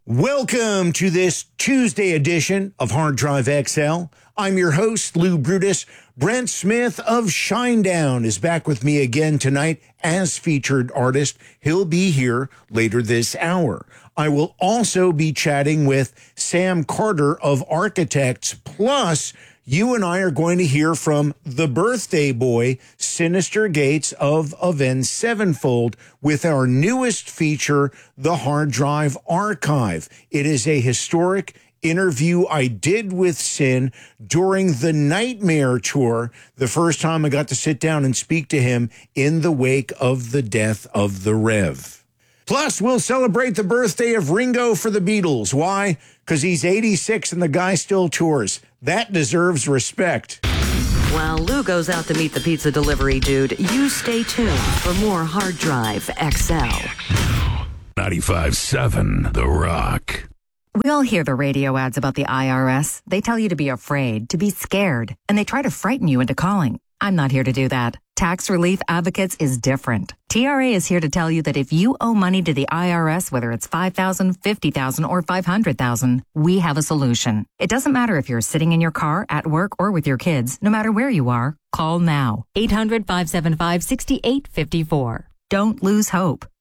Welcome to this Tuesday edition of Hard Drive XL. I'm your host, Lou Brutus. Brent Smith of Shinedown is back with me again tonight as featured artist. He'll be here later this hour. I will also be chatting with Sam Carter of Architects. Plus, you and I are going to hear from the birthday boy, Synyster Gates of Avenged Sevenfold, with our newest feature, The Hard Drive Archive. It is a historic interview I did with Sin during the Nightmare Tour, the first time I got to sit down and speak to him in the wake of the death of the Rev. Plus, we'll celebrate the birthday of Ringo for the Beatles. Why? Because he's 86 and the guy still tours. That deserves respect. While Lou goes out to meet the pizza delivery dude, you stay tuned for more Hard Drive XL. 95.7 The Rock. We all hear the radio ads about the IRS. They tell you to be afraid, to be scared, and they try to frighten you into calling. I'm not here to do that. Tax Relief Advocates is different. TRA is here to tell you that if you owe money to the IRS, whether it's $5,000, $50,000, or $500,000, we have a solution. It doesn't matter if you're sitting in your car, at work, or with your kids. No matter where you are, call now. 800-575-6854. Don't lose hope.